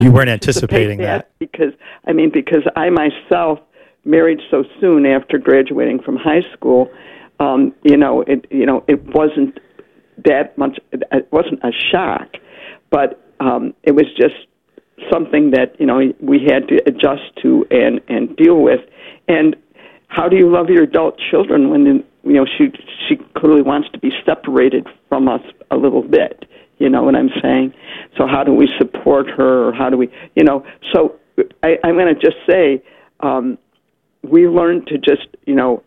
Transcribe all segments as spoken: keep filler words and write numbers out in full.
You weren't anticipating that. that. Because, I mean, because I myself married so soon after graduating from high school, um, you know, it, you know, it wasn't that much, it wasn't a shock, but um, it was just something that, you know, we had to adjust to and, and deal with. And how do you love your adult children when, you know, she she clearly wants to be separated from us a little bit? You know what I'm saying? So how do we support her, or how do we, you know? So I, I'm going to just say, um, we learned to just, you know,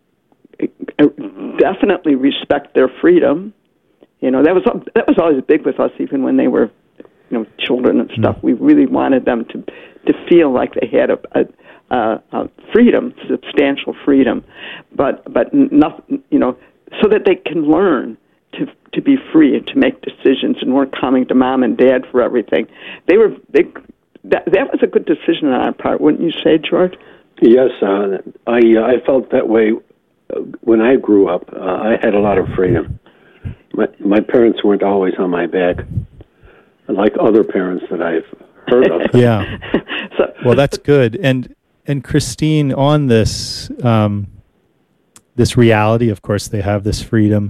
definitely respect their freedom. You know, that was that was always big with us, even when they were, you know, children and stuff. Mm-hmm. We really wanted them to to feel like they had a, a, a, a freedom, substantial freedom, but but nothing, you know, so that they can learn to to be free and to make decisions and weren't coming to mom and dad for everything. They were they that that was a good decision on our part, wouldn't you say, George? Yes, uh, I uh, I felt that way when I grew up. Uh, I had a lot of freedom. My my parents weren't always on my back, like other parents that I've heard of. Yeah. so, well, that's good. And and Christine, on this um, this reality, of course, they have this freedom,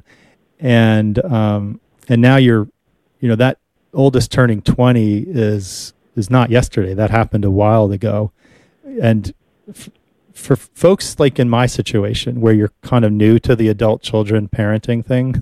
and um, and now you're, you know, that oldest turning twenty is is not yesterday. That happened a while ago, and f- for folks like in my situation, where you're kind of new to the adult children parenting thing,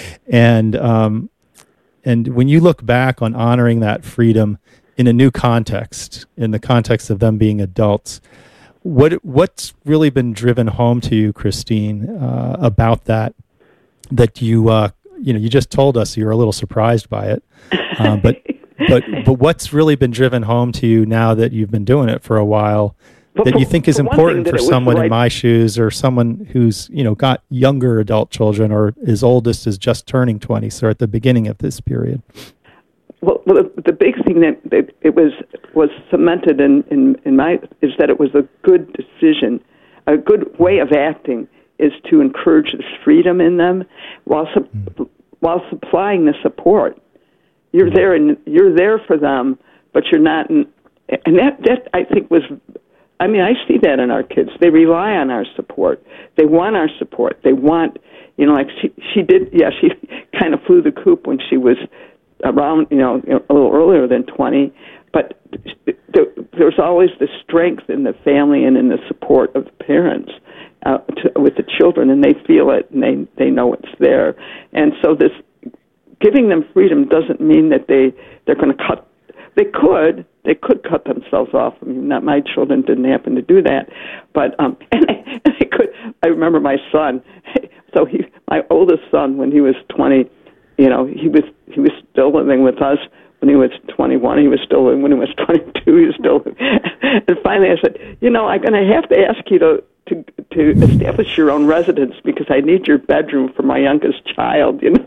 and um, and when you look back on honoring that freedom in a new context, in the context of them being adults, what what's really been driven home to you, Christine, uh, about that? That you uh, you know you just told us you were a little surprised by it, uh, but but but what's really been driven home to you now that you've been doing it for a while? That you think is important for someone in my shoes, or someone who's, you know, got younger adult children, or his oldest is just turning twenty, so at the beginning of this period? Well, well the, the big thing that, that it was was cemented in, in, in my is that it was a good decision, a good way of acting is to encourage this freedom in them while su- mm. while supplying the support. You're mm. there and you're there for them, but you're not. In, and that that I think was. I mean, I see that in our kids. They rely on our support. They want our support. They want, you know, like she, she did, yeah, she kind of flew the coop when she was around, you know, a little earlier than twenty. But there, there's always the strength in the family and in the support of the parents uh, to, with the children, and they feel it, and they, they know it's there. And so this giving them freedom doesn't mean that they, they're going to cut. They could. They could cut themselves off. I mean, not my children didn't happen to do that, but um, and I, and I could. I remember my son. So he, my oldest son, when he was twenty, you know, he was he was still living with us. When he was twenty-one, he was still living. When he was twenty-two, he was still living. And finally, I said, you know, I'm going to have to ask you to to to establish your own residence because I need your bedroom for my youngest child. You know.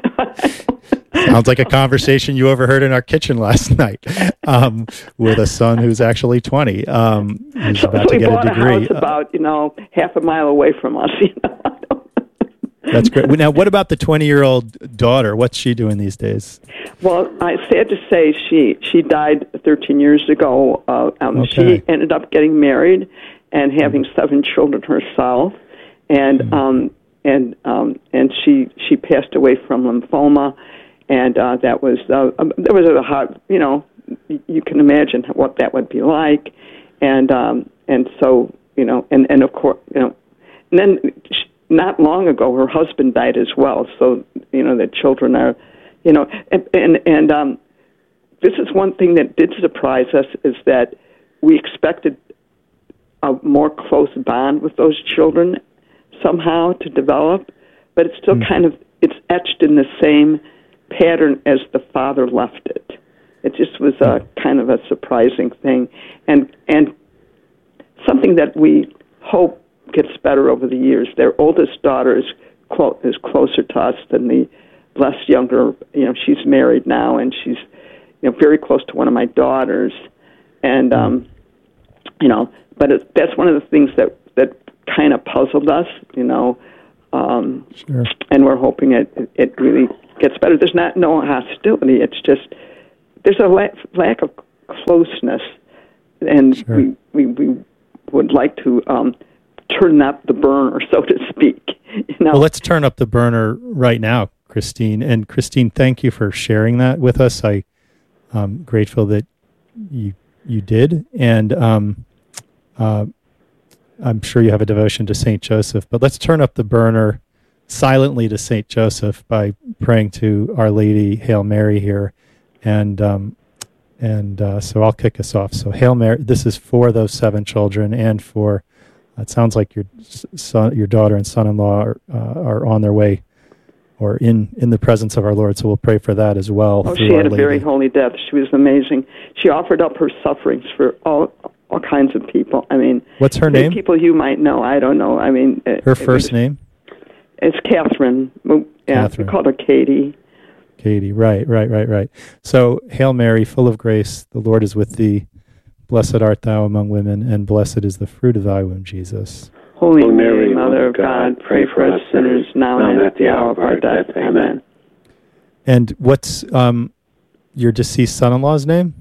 Sounds like a conversation you overheard in our kitchen last night um, with a son who's actually twenty, um, who's so, about so to get a degree. A house about, you know, half a mile away from us. You know? That's great. Now, what about the twenty-year-old daughter? What's she doing these days? Well, I sad to say she she died thirteen years ago. Uh, um, okay. She ended up getting married and having mm. seven children herself, and mm. um, and um, and she she passed away from lymphoma. And uh, that was uh, um, there was a hard, you know, you can imagine what that would be like, and um, and so you know, and, and of course, you know, and then she, not long ago her husband died as well. So you know, the children are, you know, and and, and um, this is one thing that did surprise us is that we expected a more close bond with those children somehow to develop, but it's still mm. kind of it's etched in the same pattern as the father left it. It just was a kind of a surprising thing, and and something that we hope gets better over the years. Their oldest daughter is clo- is closer to us than the less younger. You know, she's married now, and she's you know very close to one of my daughters, and um, you know, but it, that's one of the things that that kind of puzzled us. You know, um, sure. And we're hoping it it really gets better. There's not no hostility. It's just there's a lack, lack of closeness, and sure. we, we we would like to um, turn up the burner, so to speak. You know? Well, let's turn up the burner right now, Christine. And Christine, thank you for sharing that with us. I, I'm grateful that you you did, and um, uh, I'm sure you have a devotion to Saint Joseph. But let's turn up the burner silently to Saint Joseph by praying to Our Lady, Hail Mary here, and um, and uh, so I'll kick us off. So Hail Mary. This is for those seven children, and for it sounds like your son, your daughter and son-in-law are, uh, are on their way or in, in the presence of our Lord. So we'll pray for that as well. Oh, she had a very holy death. She was amazing. She offered up her sufferings for all all kinds of people. I mean, what's her name? People you might know. I don't know. I mean, her it, first it was, name? It's Catherine. Yeah, Catherine. We called her Katie. Katie. Right, right, right, right. So, Hail Mary, full of grace, the Lord is with thee. Blessed art thou among women, and blessed is the fruit of thy womb, Jesus. Holy Mary, Mother of God, pray for us sinners now and at the hour of our death. Amen. And what's um, your deceased son-in-law's name?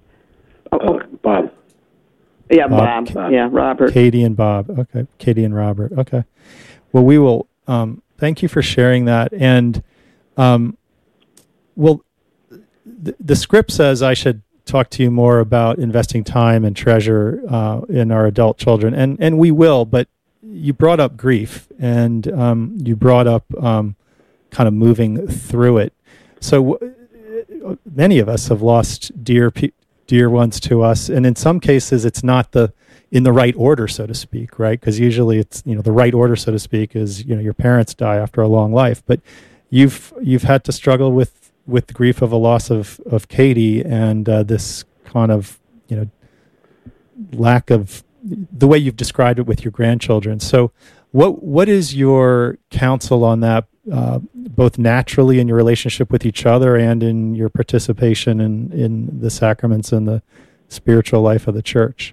Oh, uh, Bob. Yeah, Bob. Bob. Yeah, Robert. Katie and Bob. Okay, Katie and Robert. Okay. Well, we will. Um, thank you for sharing that. And um, well, the, the script says I should talk to you more about investing time and treasure uh, in our adult children, and and we will. But you brought up grief, and um, you brought up um, kind of moving through it. So w- many of us have lost dear pe- dear ones to us, and in some cases, it's not the in the right order, so to speak, right? Because usually, it's you know the right order, so to speak, is you know your parents die after a long life, but you've you've had to struggle with. with the grief of a loss of, of Katie and uh, this kind of, you know, lack of the way you've described it with your grandchildren. So what what is your counsel on that, uh, both naturally in your relationship with each other and in your participation in, in the sacraments and the spiritual life of the church?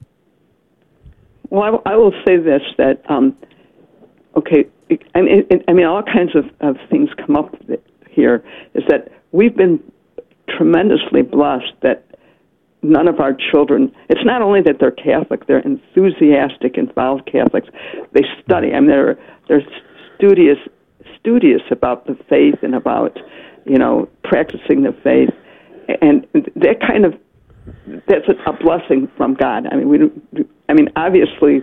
Well, I, w- I will say this, that, um, okay, I mean, it, I mean, all kinds of, of things come up with it. Here is that we've been tremendously blessed that none of our children, it's not only that they're Catholic, they're enthusiastic, involved Catholics. They study. I mean, they're, they're studious, studious about the faith and about, you know, practicing the faith. And that kind of, that's a blessing from God. I mean, we, I mean, obviously,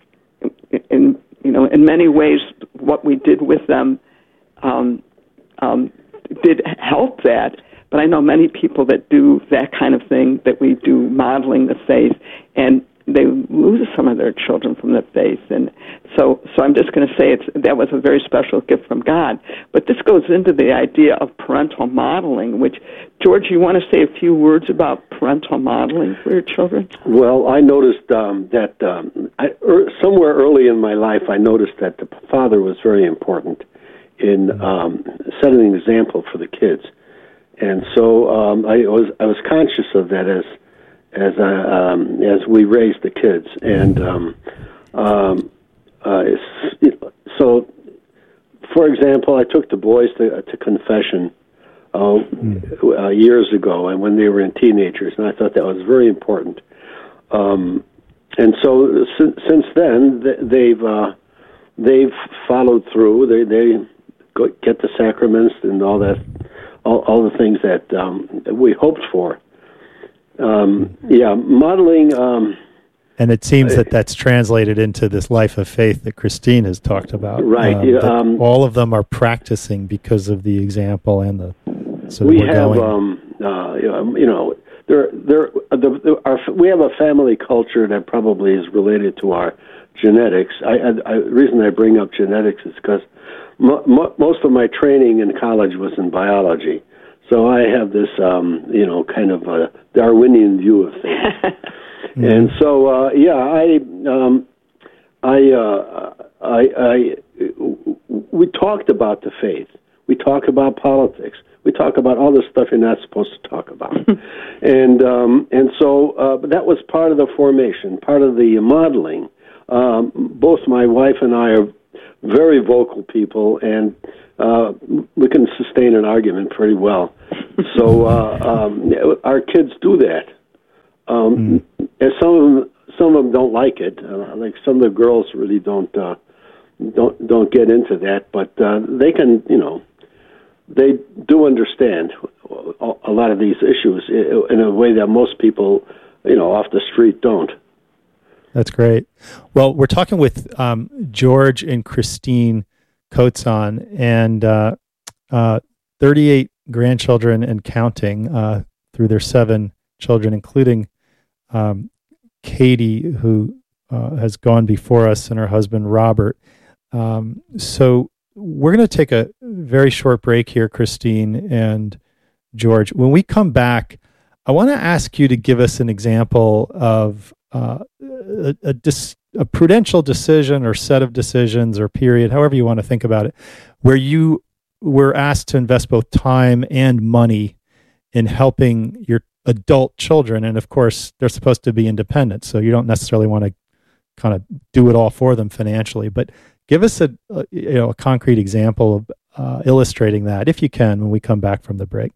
in, you know, in many ways, what we did with them, um, Um, did help that, but I know many people that do that kind of thing, that we do modeling the faith, and they lose some of their children from the faith. And so so I'm just going to say it's that was a very special gift from God. But this goes into the idea of parental modeling, which, George, you want to say a few words about parental modeling for your children? Well, I noticed um, that um, I, er, somewhere early in my life, I noticed that the father was very important in um, setting an example for the kids, and so um, I was I was conscious of that as as I, um, as we raised the kids, and um, um, uh, so for example, I took the boys to, to confession uh, mm. uh, years ago, and when they were in teenagers, and I thought that was very important. Um, and so since, since then, they've uh, they've followed through. They they Go get the sacraments and all that, all, all the things that, um, that we hoped for. Um, yeah, modeling. Um, and it seems that that's translated into this life of faith that Christine has talked about. Right. Um, um, all of them are practicing because of the example and the. So we we're have, going. um, uh, you know, there, there, the, the, our, we have a family culture that probably is related to our genetics. I, I, I the reason I bring up genetics is because mo- mo- most of my training in college was in biology, so I have this, um, you know, kind of a Darwinian view of things. mm-hmm. And so, uh, yeah, I, um, I, uh, I, I, we talked about the faith. We talk about politics. We talk about all the stuff you're not supposed to talk about. and um, and so uh, that was part of the formation, part of the modeling. Um, both my wife and I are very vocal people, and uh, we can sustain an argument pretty well. So uh, um, our kids do that. Um, mm. And some of them, some of them don't like it. Uh, like some of the girls really don't uh, don't don't get into that, but uh, they can, you know, they do understand a lot of these issues in a way that most people, you know, off the street don't. That's great. Well, we're talking with um, George and Christine Kotzon, and uh, uh, thirty-eight grandchildren and counting uh, through their seven children, including um, Katie, who uh, has gone before us, and her husband, Robert. Um, so we're going to take a very short break here, Christine and George. When we come back, I want to ask you to give us an example of uh, a, a, dis, a prudential decision or set of decisions or period, however you want to think about it, where you were asked to invest both time and money in helping your adult children. And of course, they're supposed to be independent, so you don't necessarily want to kind of do it all for them financially. But give us a, a you know a concrete example of uh, illustrating that, if you can, when we come back from the break.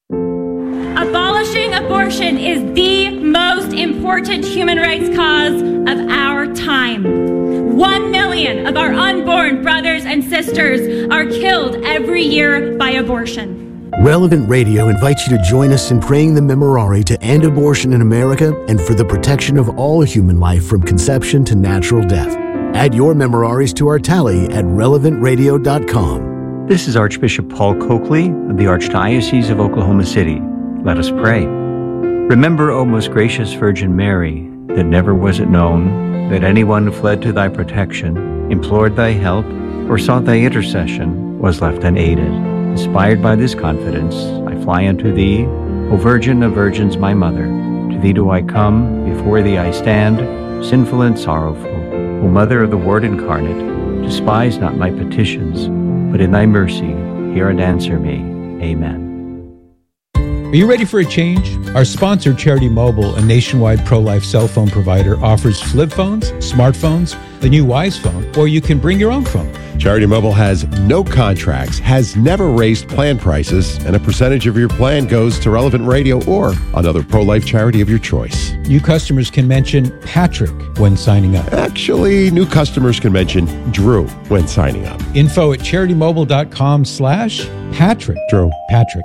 Abolishing abortion is the most important human rights cause of our time. One million of our unborn brothers and sisters are killed every year by abortion. Relevant Radio invites you to join us in praying the Memorare to end abortion in America and for the protection of all human life from conception to natural death. Add your Memoraries to our tally at relevant radio dot com. This is Archbishop Paul Coakley of the Archdiocese of Oklahoma City. Let us pray. Remember, O most gracious Virgin Mary, that never was it known that anyone who fled to thy protection, implored thy help, or sought thy intercession was left unaided. Inspired by this confidence, I fly unto thee, O Virgin of Virgins, my Mother. To thee do I come, before thee I stand, sinful and sorrowful. O Mother of the Word incarnate, despise not my petitions, but in thy mercy hear and answer me. Amen. Are you ready for a change? Our sponsor, Charity Mobile, a nationwide pro-life cell phone provider, offers flip phones, smartphones, the new Wise phone, or you can bring your own phone. Charity Mobile has no contracts, has never raised plan prices, and a percentage of your plan goes to Relevant Radio or another pro-life charity of your choice. New customers can mention Patrick when signing up. Actually, new customers can mention Drew when signing up. Info at charitymobile.com slash Patrick. Drew. Patrick.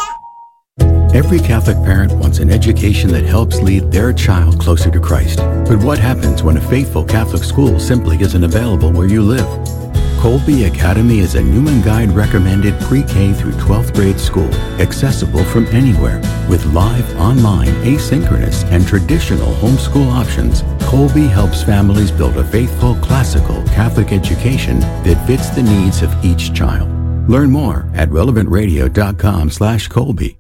Every Catholic parent wants an education that helps lead their child closer to Christ. But what happens when a faithful Catholic school simply isn't available where you live? Colby Academy is a Newman Guide recommended pre-K through twelfth grade school, accessible from anywhere. With live, online, asynchronous, and traditional homeschool options, Colby helps families build a faithful, classical Catholic education that fits the needs of each child. Learn more at relevant radio dot com slash Colby.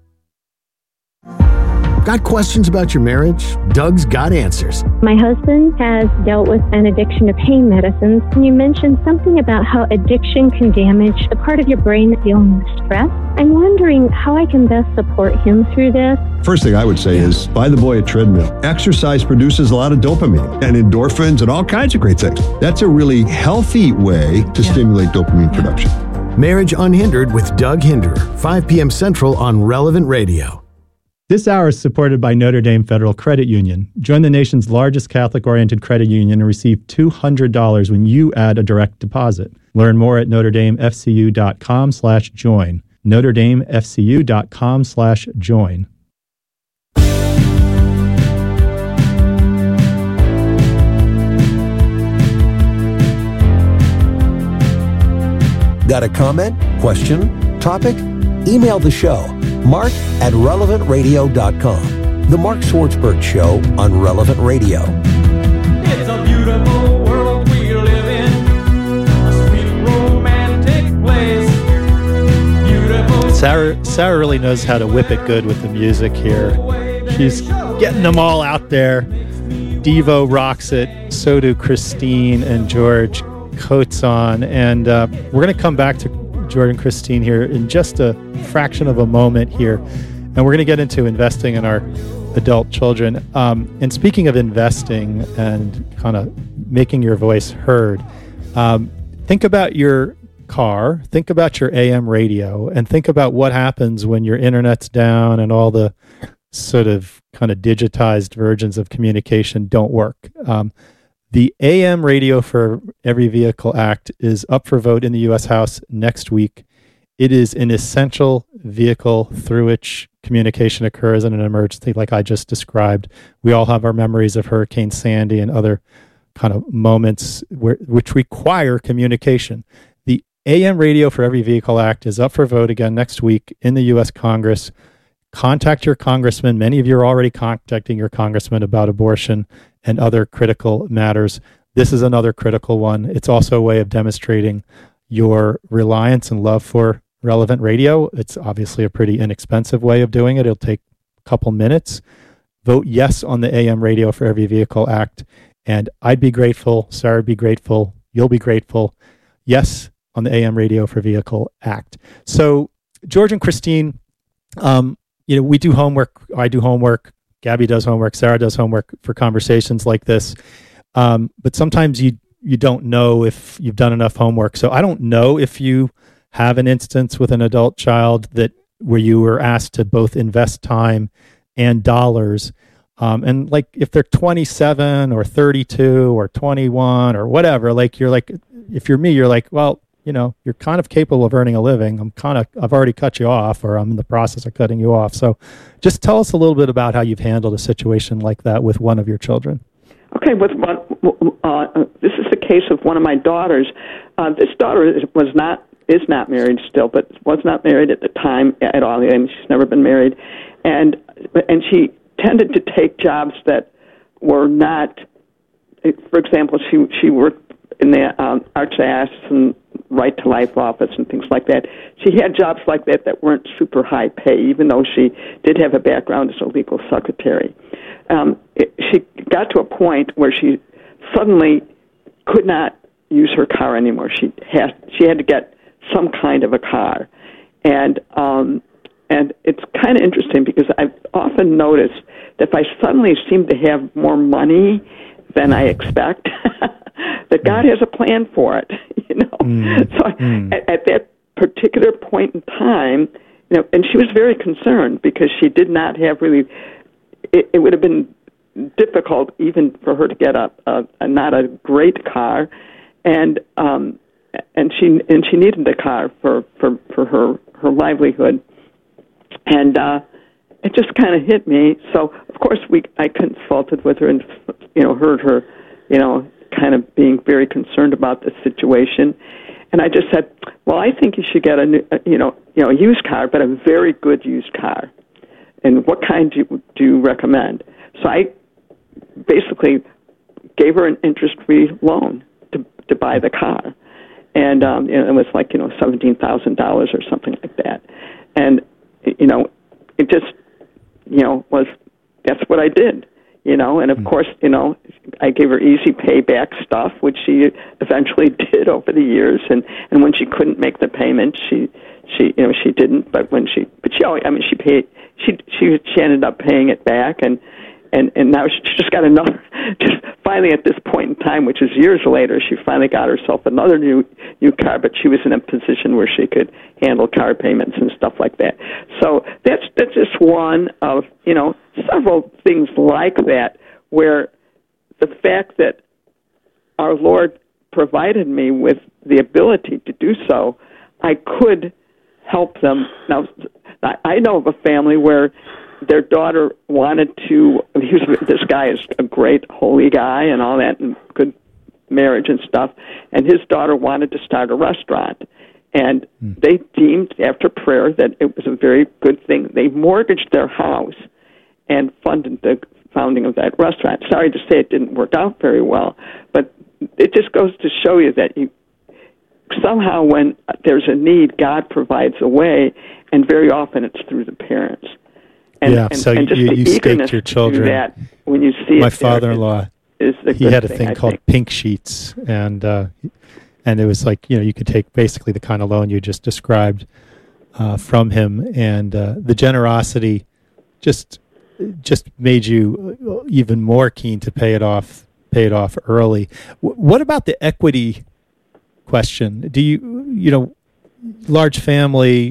Got questions about your marriage? Doug's got answers. My husband has dealt with an addiction to pain medicines. And you mentioned something about how addiction can damage the part of your brain that's dealing with stress. I'm wondering how I can best support him through this. First thing I would say is buy the boy a treadmill. Exercise produces a lot of dopamine and endorphins and all kinds of great things. That's a really healthy way to yeah. stimulate dopamine yeah. production. Marriage Unhindered with Doug Hinderer, five p.m. Central on Relevant Radio. This hour is supported by Notre Dame Federal Credit Union. Join the nation's largest Catholic-oriented credit union and receive two hundred dollars when you add a direct deposit. Learn more at notre dame f c u dot com slash join. notre dame f c u dot com slash join. Got a comment, question, topic? Email the show, mark at relevant radio dot com. The Mark Swartzberg Show on Relevant Radio. It's a beautiful world we live in, a sweet romantic place. Beautiful. Sarah, Sarah really knows how to whip it good with the music here. She's getting them all out there. Devo rocks it. So do Christine and George Kotzon. And uh, we're going to come back to George and Christine here in just a fraction of a moment here. And we're going to get into investing in our adult children. Um, and speaking of investing and kind of making your voice heard, um, think about your car, think about your A M radio, and think about what happens when your internet's down and all the sort of kind of digitized versions of communication don't work. Um, the A M Radio for Every Vehicle Act is up for vote in the U S House next week. It is an essential vehicle through which communication occurs in an emergency like I just described. We all have our memories of Hurricane Sandy and other kind of moments where, which require communication. The A M Radio for Every Vehicle Act is up for vote again next week in the U S Congress. Contact your congressman. Many of you are already contacting your congressman about abortion and other critical matters. This is another critical one. It's also a way of demonstrating your reliance and love for relevant radio. It's obviously a pretty inexpensive way of doing it. It'll take a couple minutes. Vote yes on the A M Radio for Every Vehicle Act, and I'd be grateful. Sarah'd be grateful. You'll be grateful. Yes on the A M Radio for Vehicle Act. So, George and Christine, um, you know, we do homework. I do homework. Gabby does homework. Sarah does homework for conversations like this. Um, but sometimes you you don't know if you've done enough homework. So I don't know if you have an instance with an adult child that where you were asked to both invest time and dollars. Um, and like if they're twenty-seven or thirty-two or twenty-one or whatever, like you're like, if you're me, you're like, well, you know, you're kind of capable of earning a living. I'm kind of, I've already cut you off, or I'm in the process of cutting you off. So just tell us a little bit about how you've handled a situation like that with one of your children. Okay, with one, uh, this is the case of one of my daughters. Uh, this daughter was not, is not married still, but was not married at the time at all. I mean, she's never been married. And, and she tended to take jobs that were not, for example, she, she worked in the um, Archdiocesan Right to Life office and things like that. She had jobs like that that weren't super high pay, even though she did have a background as a legal secretary. Um, it, she got to a point where she suddenly could not use her car anymore. She had she had to get some kind of a car, and um, and it's kind of interesting because I've often noticed that if I suddenly seem to have more money than I expect, that God has a plan for it, you know. Mm, so mm. At, at that particular point in time, you know, and she was very concerned because she did not have really. It, it would have been difficult even for her to get a, a, a not a great car, and um, and she and she needed the car for, for, for her her livelihood, and uh, it just kind of hit me. So of course we I consulted with her and you know heard her, you know. kind of being very concerned about the situation, and I just said, "Well, I think you should get a new, you know, you know, a used car, but a very good used car. And what kind do you, do you recommend?" So I basically gave her an interest-free loan to to buy the car, and um, it was like you know seventeen thousand dollars or something like that, and you know, it just you know was that's what I did. You know, and of course, you know, I gave her easy payback stuff, which she eventually did over the years. And, and when she couldn't make the payment, she, she, you know, she didn't. But when she, but she always, I mean, she paid. She, she, she ended up paying it back, and, and, and now she just got another. Just finally, at this point in time, which is years later, she finally got herself another new, new car. But she was in a position where she could handle car payments and stuff like that. So that's that's just one of you know several things like that where the fact that our Lord provided me with the ability to do so, I could help them. Now, I know of a family where their daughter wanted to, he was, this guy is a great holy guy and all that, and good marriage and stuff, and his daughter wanted to start a restaurant. And mm. they deemed, after prayer, that it was a very good thing. They mortgaged their house and funded the founding of that restaurant. Sorry to say it didn't work out very well, but it just goes to show you that you somehow when there's a need, God provides a way, and very often it's through the parents. And, yeah, and, so and just you, the you staked your children. That when you see My it father-in-law, is the he had a thing, thing I called think. pink sheets, and uh, and it was like, you know, you could take basically the kind of loan you just described uh, from him, and uh, the generosity just just made you even more keen to pay it off, pay it off early. W- what about the equity question? Do you, you know, large family,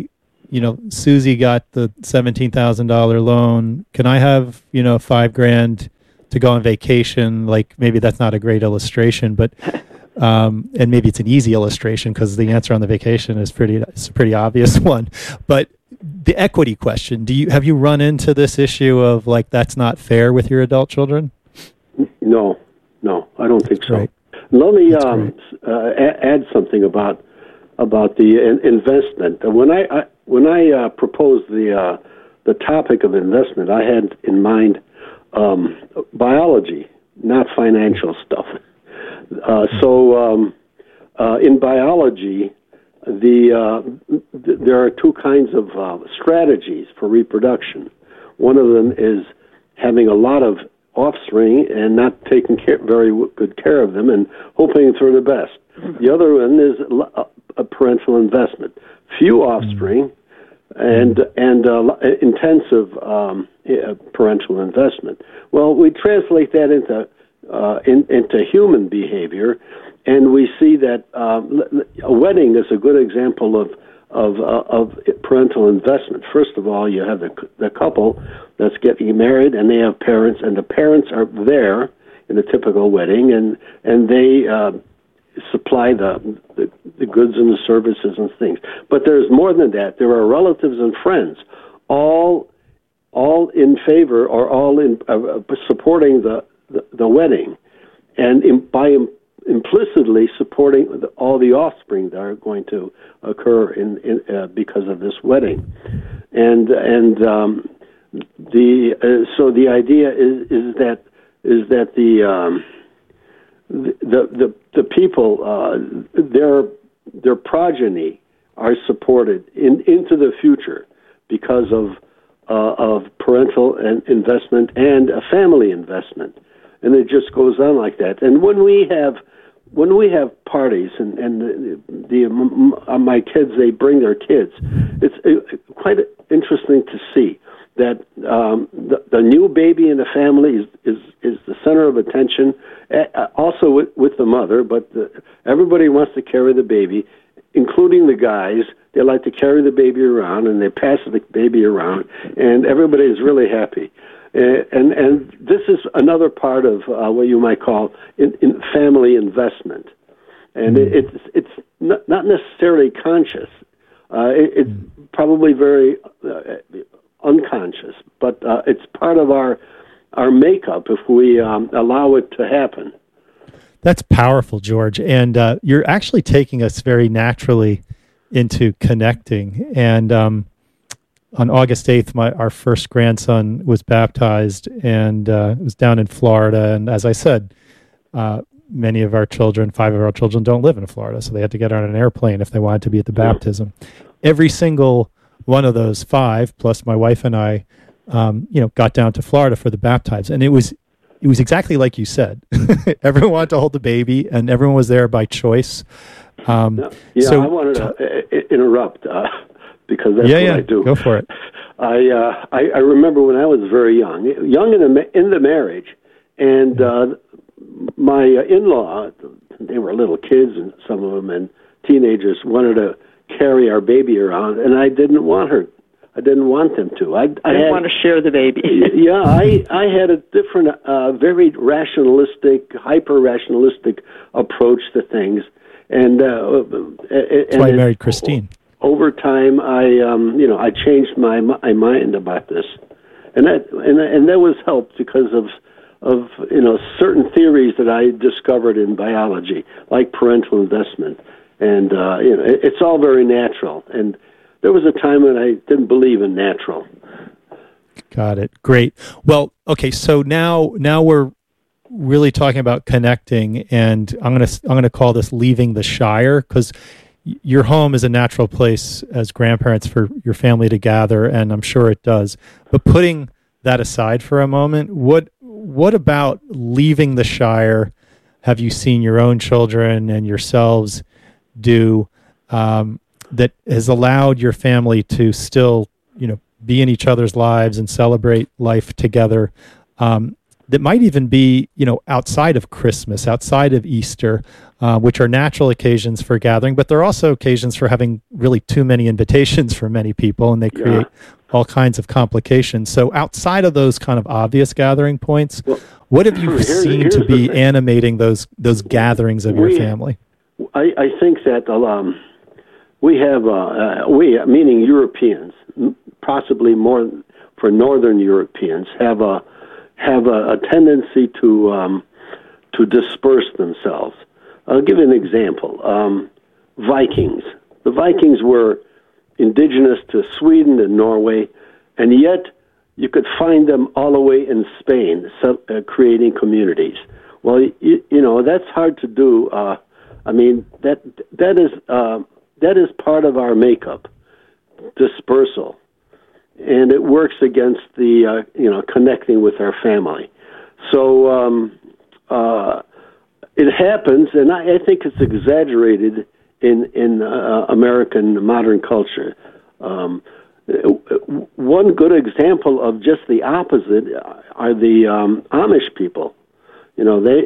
you know, Susie got the seventeen thousand dollars loan. Can I have, you know, five grand to go on vacation? Like, maybe that's not a great illustration, but, um, and maybe it's an easy illustration because the answer on the vacation is pretty, it's a pretty obvious one. But the equity question, do you, have you run into this issue of like, that's not fair with your adult children? No, no, I don't think so. Right. Let me um, uh, add something about about the in- investment. When I, I when I uh, proposed the uh, the topic of investment, I had in mind um, biology, not financial stuff. Uh, so um, uh, in biology, the uh, th- there are two kinds of uh, strategies for reproduction. One of them is having a lot of offspring and not taking care, very good care of them and hoping for the best. The other one is a parental investment. Few offspring and and uh, intensive um, parental investment. Well, we translate that into uh, in, into human behavior, and we see that um, a wedding is a good example of of uh, of parental investment. First of all, you have the the couple that's getting married, and they have parents, and the parents are there in a typical wedding, and and they uh, supply the, the the goods and the services and things. But there's more than that. There are relatives and friends, all all in favor or all in uh, supporting the, the the wedding, and in, by implicitly supporting the, all the offspring that are going to occur in, in uh, because of this wedding, and and um, the uh, so the idea is is that is that the um, the, the the people uh, their their progeny are supported in into the future because of uh, of parental and investment and a family investment, and it just goes on like that. And when we have When we have parties and, and the, the uh, my kids, they bring their kids, it's uh, quite interesting to see that um, the, the new baby in the family is, is, is the center of attention, uh, also with, with the mother, but the, everybody wants to carry the baby, including the guys. They like to carry the baby around, and they pass the baby around, and everybody is really happy. Uh, and and this is another part of uh, what you might call in, in family investment, and mm. it, it's it's not, not necessarily conscious. Uh, it, it's mm. probably very uh, unconscious, but uh, it's part of our our makeup if we um, allow it to happen. That's powerful, George, and uh, you're actually taking us very naturally into connecting. And um, on August eighth, my our first grandson was baptized, and uh, it was down in Florida. And as I said, uh, many of our children, five of our children, don't live in Florida, so they had to get on an airplane if they wanted to be at the baptism. Every single one of those five, plus my wife and I, um, you know, got down to Florida for the baptize, and it was it was exactly like you said. Everyone wanted to hold the baby, and everyone was there by choice. Um, no, yeah, so, I wanted to uh, interrupt. Uh, Because that's yeah, what yeah. I do. Go for it. I, uh, I I remember when I was very young, young in the in the marriage, and uh, my in-law, they were little kids, and some of them, and teenagers wanted to carry our baby around, and I didn't want her. I didn't want them to. I, I didn't had, want to share the baby. yeah, I I had a different, uh, very rationalistic, hyper-rationalistic approach to things, and uh, that's and why I it, married Christine. Over time, I um, you know I changed my my mind about this, and that and and that was helped because of of you know certain theories that I discovered in biology, like parental investment, and uh, you know it, it's all very natural. And there was a time when I didn't believe in natural. Got it. Great. Well, okay. So now now we're really talking about connecting, and I'm gonna I'm gonna call this leaving the Shire, because your home is a natural place as grandparents for your family to gather, and I'm sure it does. But putting that aside for a moment, what what about leaving the Shire have you seen your own children and yourselves do um, that has allowed your family to still, you know, be in each other's lives and celebrate life together, um, that might even be, you know, outside of Christmas, outside of Easter, uh, which are natural occasions for gathering, but they're also occasions for having really too many invitations for many people, and they create yeah. all kinds of complications. So outside of those kind of obvious gathering points, well, what have you here's, seen here's to be animating those those gatherings of we, your family? I, I think that um, we have, uh, uh, we, meaning Europeans, possibly more for Northern Europeans, have a have a, a tendency to um, to disperse themselves. I'll give you an example. Um, Vikings. The Vikings were indigenous to Sweden and Norway, and yet you could find them all the way in Spain, so, uh, creating communities. Well, you, you know, that's hard to do. Uh, I mean, that that is uh, that is part of our makeup, dispersal. And it works against the, uh, you know, connecting with our family. So um, uh, it happens, and I, I think it's exaggerated in in uh, American modern culture. Um, one good example of just the opposite are the um, Amish people. You know, they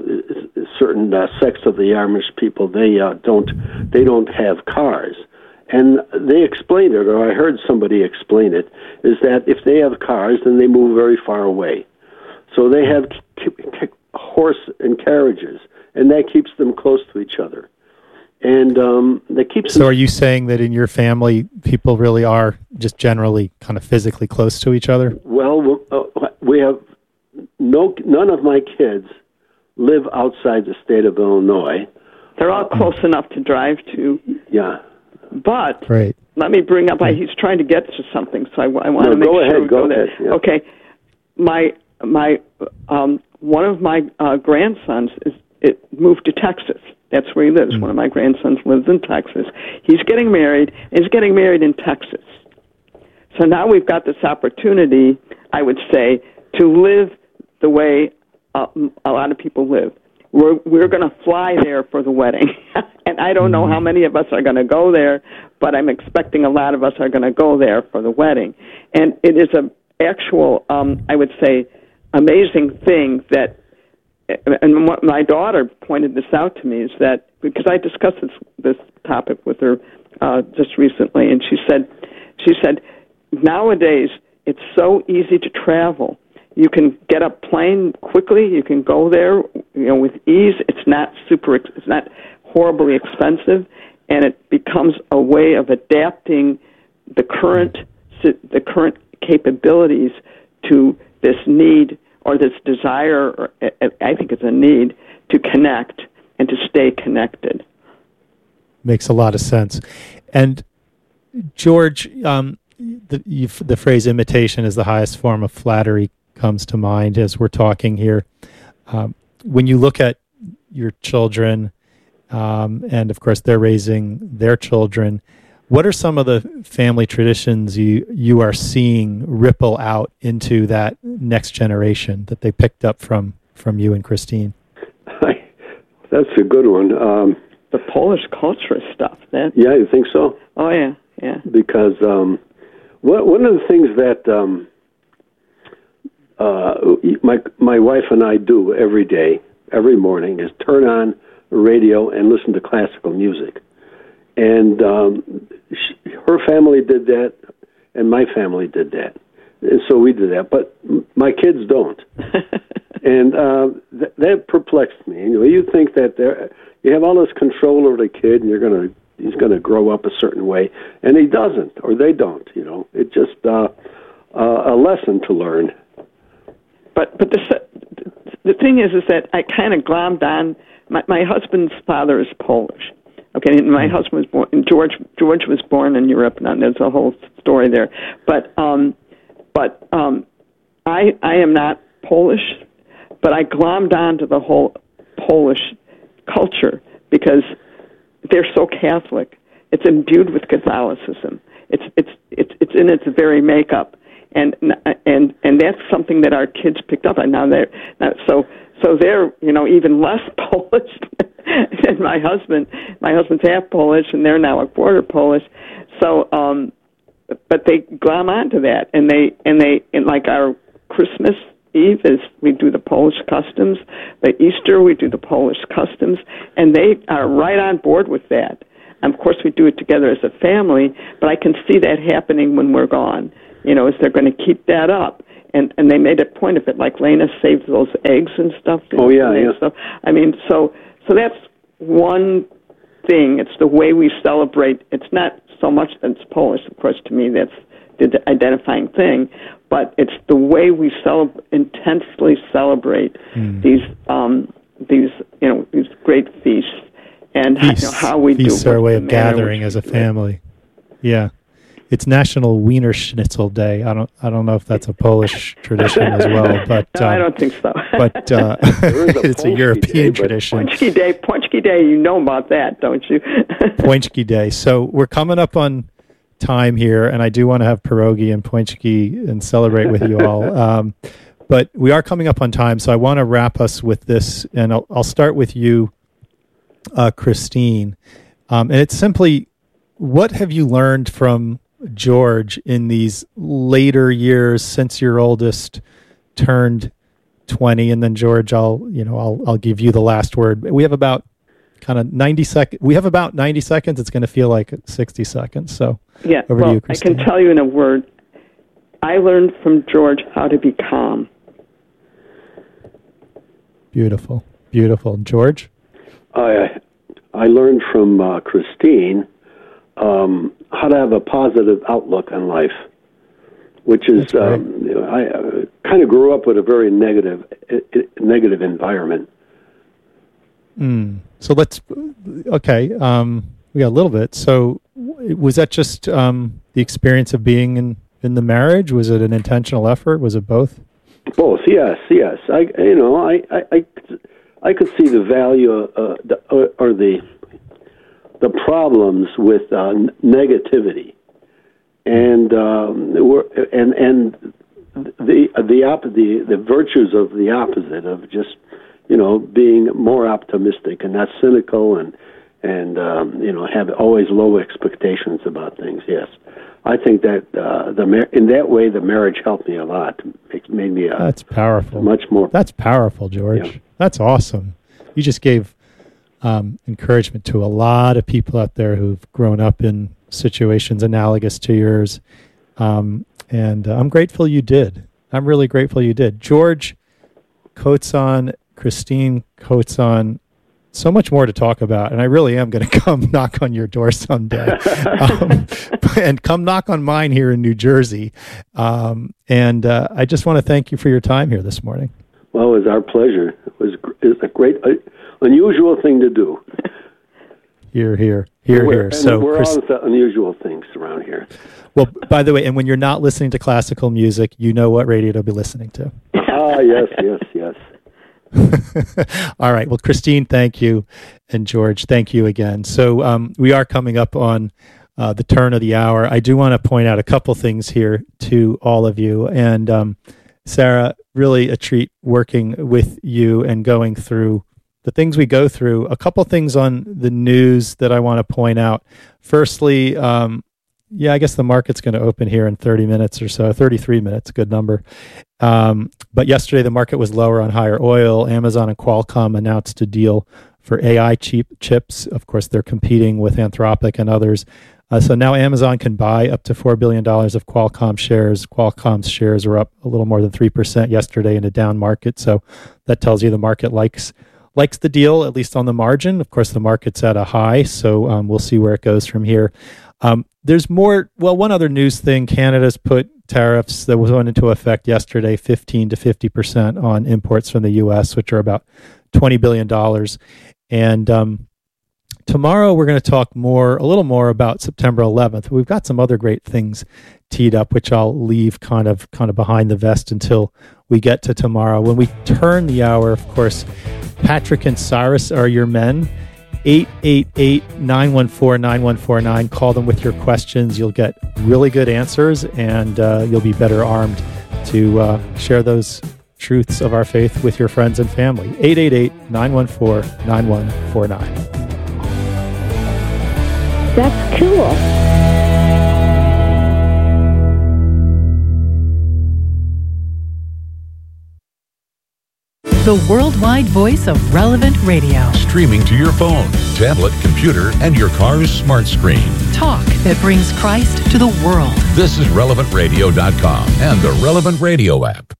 certain uh, sects of the Amish people they uh, don't they don't have cars. And they explained it, or I heard somebody explain it, is that if they have cars, then they move very far away. So they have c- c- horse and carriages, and that keeps them close to each other. And um, that keeps So them... are you saying that in your family, people really are just generally kind of physically close to each other? Well, uh, we have no, none of my kids live outside the state of Illinois. They're all close mm. enough to drive to. Yeah. But Great. let me bring up, I, he's trying to get to something, so I, I want no, to make go sure ahead, we go go there. Ahead, yeah. Okay. My, my, um, one of my uh, grandsons is it moved to Texas. That's where he lives. Mm-hmm. One of my grandsons lives in Texas. He's getting married. He's getting married in Texas. So now we've got this opportunity, I would say, to live the way uh, a lot of people live. We're we're going to fly there for the wedding, and I don't know how many of us are going to go there, but I'm expecting a lot of us are going to go there for the wedding. And it is a actual, um, I would say, amazing thing that, and what my daughter pointed this out to me is that, because I discussed this this topic with her uh, just recently, and she said, she said, nowadays it's so easy to travel. You can get a plane quickly. You can go there, you know, with ease. It's not super. It's not horribly expensive, and it becomes a way of adapting the current the current capabilities to this need or this desire. Or I think it's a need to connect and to stay connected. Makes a lot of sense. And George, um, the you, the phrase "imitation is the highest form of flattery" comes to mind as we're talking here. Um, when you look at your children, um, and of course they're raising their children, what are some of the family traditions you you are seeing ripple out into that next generation that they picked up from, from you and Christine? That's a good one. Um, the Polish culture stuff. That yeah, you think so? Oh yeah, yeah. Because um, one one of the things that um, Uh, my my wife and I do every day, every morning, is turn on the radio and listen to classical music. And um, she, her family did that, and my family did that, and so we did that. But my kids don't, and uh, th- that perplexed me. You know, you think that there, you have all this control over the kid, and you're gonna he's gonna grow up a certain way, and he doesn't, or they don't. You know, it's just uh, uh, a lesson to learn. But but the the thing is is that I kind of glommed on. My my husband's father is Polish, okay, and my husband was born. And George George was born in Europe, and there's a whole story there. But um, but um, I I am not Polish, but I glommed on to the whole Polish culture because they're so Catholic. It's imbued with Catholicism. It's it's it's it's in its very makeup. And and and that's something that our kids picked up on. Now they're now, so so they're you know even less Polish than my husband. My husband's half Polish, and they're now a quarter Polish. So, um, but they glom onto that, and they and they and like our Christmas Eve is we do the Polish customs. By Easter, we do the Polish customs, and they are right on board with that. And of course, we do it together as a family, but I can see that happening when we're gone. You know, is they're going to keep that up. And and they made a point of it, like Lena saved those eggs and stuff. Oh, yeah, and yeah. Stuff. I mean, so so that's one thing. It's the way we celebrate. It's not so much that it's Polish, of course, to me, that's the identifying thing, but it's the way we celeb- intensely celebrate mm. these um, these you know these great feasts and feasts. You know, how we feasts do are a way of gathering as a family. Yeah. It's National Wiener Schnitzel Day. I don't. I don't know if that's a Polish tradition as well, but no, um, I don't think so. But uh, it's a European day, tradition. Pączki Day, Pączki Day. You know about that, don't you? Pączki Day. So we're coming up on time here, and I do want to have pierogi and pączki and celebrate with you all. Um, but we are coming up on time, so I want to wrap us with this, and I'll, I'll start with you, uh, Christine. Um, and it's simply, what have you learned from George in these later years since your oldest turned twenty? And then George, I'll you know I'll I'll give you the last word. We have about kind of ninety seconds. We have about ninety seconds. It's going to feel like sixty seconds. So yeah, over well, to you, Christine. I can tell you in a word. I learned from George how to be calm. Beautiful, beautiful, George. I I learned from uh, Christine. Um, how to have a positive outlook on life, which is um, you know, I uh, kind of grew up with a very negative, uh, negative environment. Mm. So let's okay. Um, we got a little bit. So was that just um, the experience of being in, in the marriage? Was it an intentional effort? Was it both? Both. Yes. Yes. I you know I I I, I could see the value uh, the, or, or the. the problems with uh, negativity, and um, and and the the, op- the the virtues of the opposite of just you know being more optimistic and not cynical and and um, you know have always low expectations about things. Yes, I think that uh, the mar- in that way the marriage helped me a lot. It made me uh, that's powerful. Much more. That's powerful, George. Yeah. That's awesome. You just gave Um, encouragement to a lot of people out there who've grown up in situations analogous to yours. Um, and uh, I'm grateful you did. I'm really grateful you did. George Kotzon, Christine Kotzon, so much more to talk about. And I really am going to come knock on your door someday. um, and come knock on mine here in New Jersey. Um, and uh, I just want to thank you for your time here this morning. Well, it was our pleasure. It was, it was a great... Uh, unusual thing to do. Here, here, here, we're, here. And so we're Chris, all the unusual things around here. Well, by the way, and when you're not listening to classical music, you know what radio to be listening to. Ah, yes, yes, yes. All right. Well, Christine, thank you, and George, thank you again. So um, we are coming up on uh, the turn of the hour. I do want to point out a couple things here to all of you, and um, Sarah, really a treat working with you and going through the things we go through. A couple things on the news that I want to point out. Firstly, um, yeah, I guess the market's going to open here in thirty minutes or so, thirty-three minutes, good number. Um, but yesterday the market was lower on higher oil. Amazon and Qualcomm announced a deal for A I cheap chips. Of course, they're competing with Anthropic and others. Uh, so now Amazon can buy up to four billion dollars of Qualcomm shares. Qualcomm's shares were up a little more than three percent yesterday in a down market. So that tells you the market likes likes the deal, at least on the margin. Of course, the market's at a high, so um, we'll see where it goes from here. Um, there's more, well, one other news thing. Canada's put tariffs that went into effect yesterday, fifteen to fifty percent on imports from the U S, which are about twenty billion dollars. And um, tomorrow we're going to talk more, a little more about September eleventh. We've got some other great things teed up, which I'll leave kind of kind of behind the vest until we get to tomorrow. When we turn the hour, of course, Patrick and Cyrus are your men. eight eight eight, nine one four, nine one four nine. Call them with your questions. You'll get really good answers, and uh, you'll be better armed to uh, share those truths of our faith with your friends and family. eight eight eight, nine one four, nine one four nine. That's cool. the worldwide voice of Relevant Radio. Streaming to your phone, tablet, computer, and your car's smart screen. Talk that brings Christ to the world. This is relevant radio dot com and the Relevant Radio app.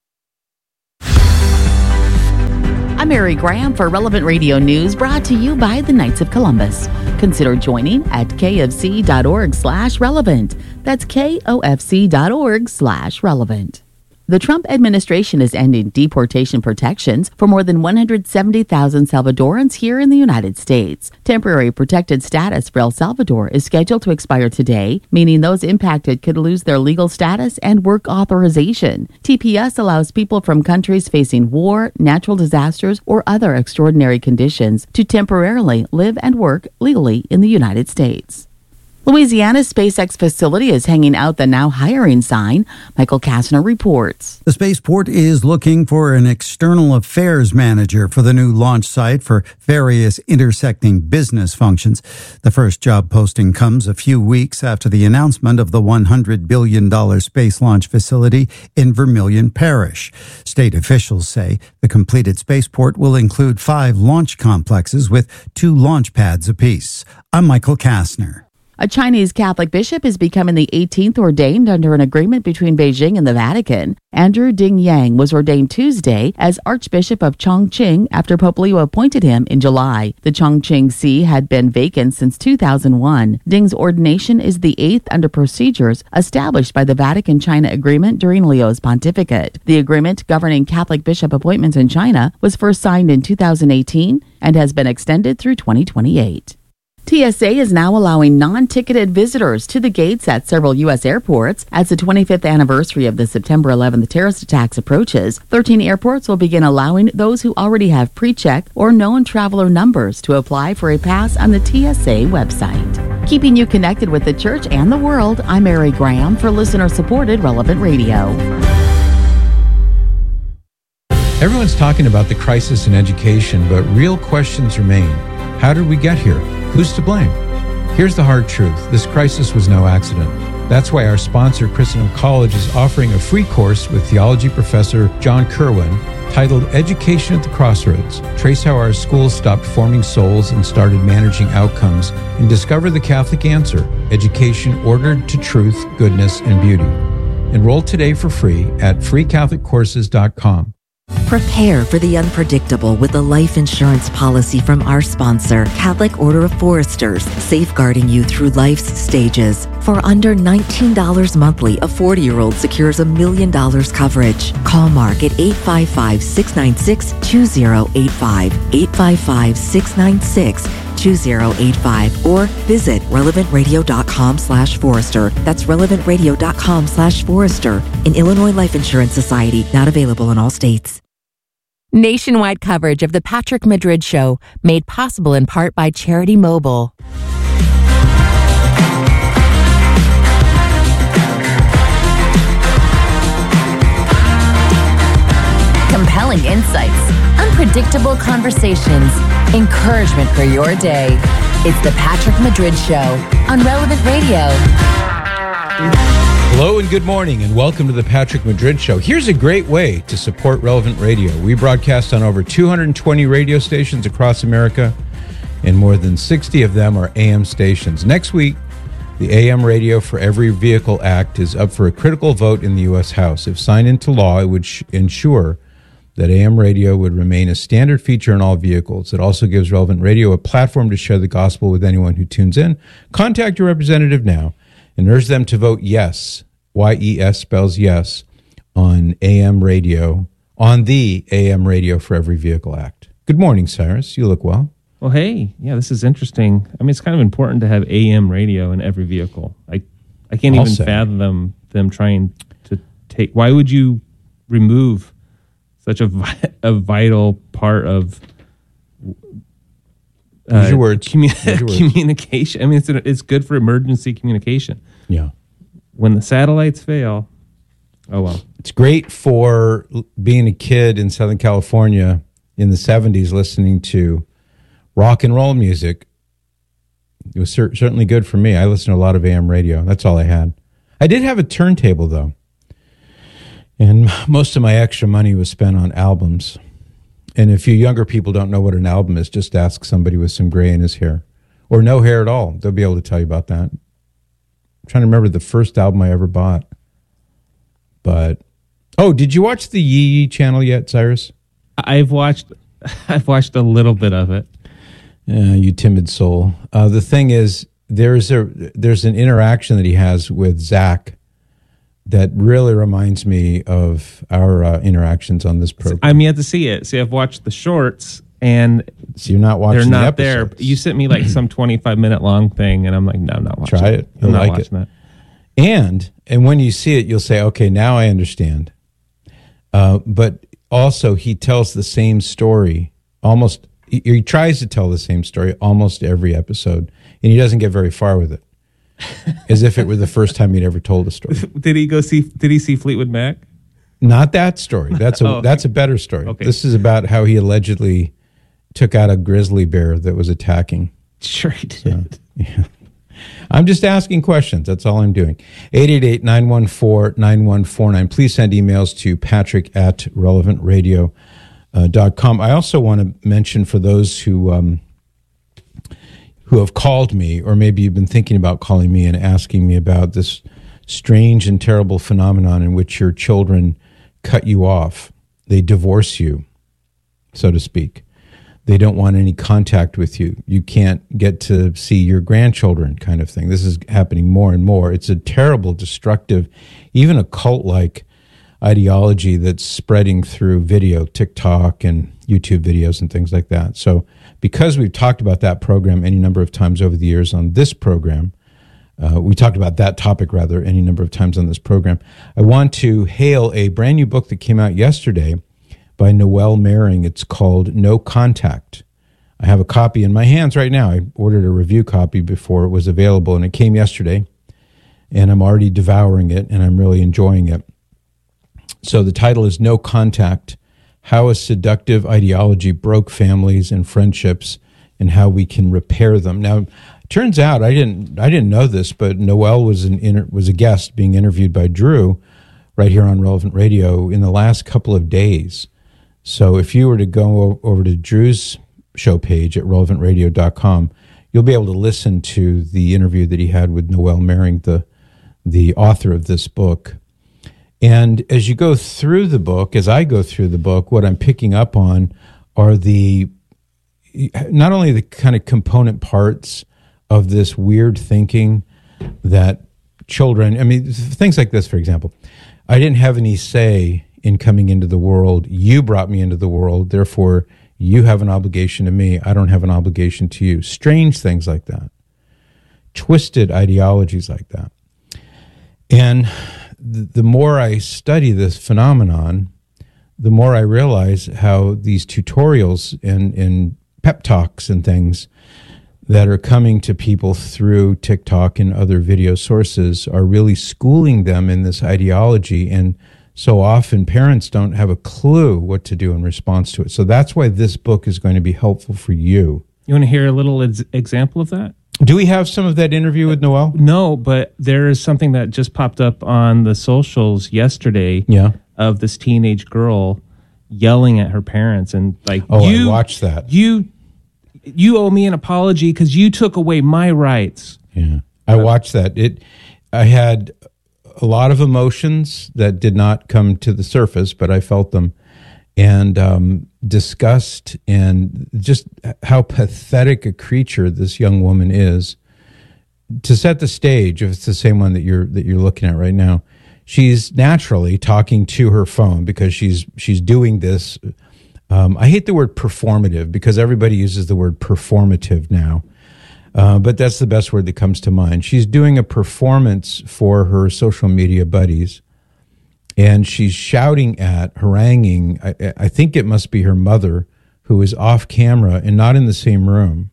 I'm Mary Graham for Relevant Radio News, brought to you by the Knights of Columbus. Consider joining at kfc.org slash relevant. That's kofc.org slash relevant. The Trump administration is ending deportation protections for more than one hundred seventy thousand Salvadorans here in the United States. Temporary protected status for El Salvador is scheduled to expire today, meaning those impacted could lose their legal status and work authorization. T P S allows people from countries facing war, natural disasters, or other extraordinary conditions to temporarily live and work legally in the United States. Louisiana's SpaceX facility is hanging out the now hiring sign. Michael Kastner reports. The spaceport is looking for an external affairs manager for the new launch site for various intersecting business functions. The first job posting comes a few weeks after the announcement of the one hundred billion dollars space launch facility in Vermilion Parish. State officials say the completed spaceport will include five launch complexes with two launch pads apiece. I'm Michael Kastner. A Chinese Catholic bishop is becoming the eighteenth ordained under an agreement between Beijing and the Vatican. Andrew Ding Yang was ordained Tuesday as Archbishop of Chongqing after Pope Leo appointed him in July. The Chongqing see had been vacant since two thousand one. Ding's ordination is the eighth under procedures established by the Vatican-China agreement during Leo's pontificate. The agreement governing Catholic bishop appointments in China was first signed in two thousand eighteen and has been extended through twenty twenty-eight. T S A is now allowing non-ticketed visitors to the gates at several U S airports. As the twenty-fifth anniversary of the September eleventh terrorist attacks approaches, thirteen airports will begin allowing those who already have pre-check or known traveler numbers to apply for a pass on the T S A website. Keeping you connected with the church and the world, I'm Mary Graham for listener-supported Relevant Radio. Everyone's talking about the crisis in education, but real questions remain. How did we get here? Who's to blame? Here's the hard truth. This crisis was no accident. That's why our sponsor, Christendom College, is offering a free course with theology professor John Kerwin titled Education at the Crossroads. Trace how our schools stopped forming souls and started managing outcomes, and discover the Catholic answer, education ordered to truth, goodness, and beauty. Enroll today for free at free catholic courses dot com. Prepare for the unpredictable with a life insurance policy from our sponsor, Catholic Order of Foresters, safeguarding you through life's stages. For under nineteen dollars monthly, a forty-year-old secures a million dollars coverage. Call Mark at eight five five, six nine six, two zero eight five, eight five five, six nine six, two zero eight five, or visit relevant radio dot com slash Forester. That's relevant radio dot com slash Forester. An Illinois Life Insurance Society, not available in all states. Nationwide coverage of The Patrick Madrid Show, made possible in part by Charity Mobile. Compelling insights, unpredictable conversations, encouragement for your day. It's The Patrick Madrid Show on Relevant Radio. Hello and good morning, and welcome to the Patrick Madrid Show. Here's a great way to support Relevant Radio. We broadcast on over two hundred twenty radio stations across America, and more than sixty of them are A M stations. Next week, the A M Radio for Every Vehicle Act is up for a critical vote in the U S House. If signed into law, it would sh- ensure that A M radio would remain a standard feature in all vehicles. It also gives Relevant Radio a platform to share the gospel with anyone who tunes in. Contact your representative now and urge them to vote yes, Y E S spells yes, on A M radio, on the A M Radio for Every Vehicle Act. Good morning, Cyrus. You look well. Well, hey, yeah, this is interesting. I mean, it's kind of important to have A M radio in every vehicle. I, I can't I'll even say. fathom them, them trying to take. Why would you remove such a, vi- a vital part of uh, Use your words. commu- Use your words. communication? I mean, it's it's good for emergency communication. Yeah. When the satellites fail, oh well. It's great for l- being a kid in Southern California in the seventies listening to rock and roll music. It was cer- certainly good for me. I listened to a lot of A M radio. That's all I had. I did have a turntable, though. And most of my extra money was spent on albums. And if you younger people don't know what an album is, just ask somebody with some gray in his hair or no hair at all. They'll be able to tell you about that. I'm trying to remember the first album I ever bought. But, oh, did you watch the Yee Yee channel yet, Cyrus? I've watched I've watched a little bit of it. Yeah, you timid soul. Uh, the thing is, there's a there's an interaction that he has with Zach that really reminds me of our uh, interactions on this program. I'm yet to see it. See, I've watched the shorts, and so you're not watching. They're not the there. You sent me like some twenty-five minute long thing, and I'm like, no, I'm not watching. Try it. I'm You'll not like watching it. that. And and when you see it, you'll say, okay, now I understand. Uh, but also, he tells the same story almost. He, he tries to tell the same story almost every episode, and he doesn't get very far with it, as if it were the first time he'd ever told a story. Did he go see? Did he see Fleetwood Mac? Not that story. That's a Oh, okay. that's a better story. Okay. This is about how he allegedly took out a grizzly bear that was attacking. Sure he did. So, yeah. I'm just asking questions. That's all I'm doing. eight eight eight, nine one four, nine one four nine. Please send emails to patrick at relevant radio dot com. I also want to mention for those who um, who have called me, or maybe you've been thinking about calling me and asking me about this strange and terrible phenomenon in which your children cut you off. They divorce you, so to speak. They don't want any contact with you. You can't get to see your grandchildren, kind of thing. This is happening more and more. It's a terrible, destructive, even a cult-like ideology that's spreading through video, TikTok and YouTube videos and things like that. So because we've talked about that program any number of times over the years on this program, uh, we talked about that topic, rather, any number of times on this program, I want to hail a brand new book that came out yesterday by Noel Mering. It's called No Contact. I have a copy in my hands right now. I ordered a review copy before it was available, and it came yesterday, and I'm already devouring it, and I'm really enjoying it. So the title is No Contact, How a Seductive Ideology Broke Families and Friendships and How We Can Repair Them. Now, it turns out, I didn't I didn't know this, but Noel was an inter, was a guest being interviewed by Drew right here on Relevant Radio in the last couple of days. So if you were to go over to Drew's show page at relevant radio dot com, you'll be able to listen to the interview that he had with Noel Mering, the the author of this book. And as you go through the book, as I go through the book, what I'm picking up on are the not only the kind of component parts of this weird thinking that children, I mean, things like this, for example, I didn't have any say in coming into the world. You brought me into the world. Therefore, you have an obligation to me. I don't have an obligation to you. Strange things like that. Twisted ideologies like that. And th- the more I study this phenomenon, the more I realize how these tutorials and, and pep talks and things that are coming to people through TikTok and other video sources are really schooling them in this ideology. And so often parents don't have a clue what to do in response to it. So that's why this book is going to be helpful for you. You want to hear a little ex- example of that? Do we have some of that interview with Noel? No, but there is something that just popped up on the socials yesterday. Yeah. Of this teenage girl yelling at her parents and like, oh, you, I watched that. You, you owe me an apology because you took away my rights. Yeah, I watched that. It, I had a lot of emotions that did not come to the surface, but I felt them, and um, disgust and just how pathetic a creature this young woman is. To set the stage, if it's the same one that you're that you're looking at right now, she's naturally talking to her phone because she's she's doing this. Um, I hate the word performative because everybody uses the word performative now. Uh, but that's the best word that comes to mind. She's doing a performance for her social media buddies, and she's shouting at, haranguing, I, I think it must be her mother, who is off camera and not in the same room.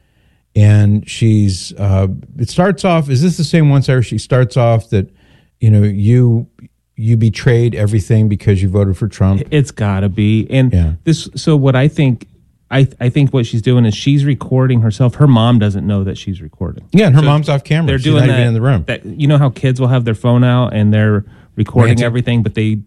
And she's, uh, it starts off, is this the same one, Sarah? She starts off that, you know, you... you betrayed everything because you voted for Trump. It's gotta be. And yeah. this, so what I think, I I think what she's doing is she's recording herself. Her mom doesn't know that she's recording. Yeah, and her so mom's off camera. They're She's doing not that, even in the room. That, you know how kids will have their phone out and they're recording Ranting. everything, but they